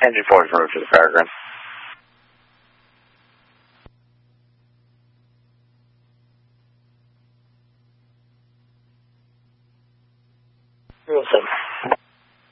Engine 4 is moved to the Peregrine. Wilson.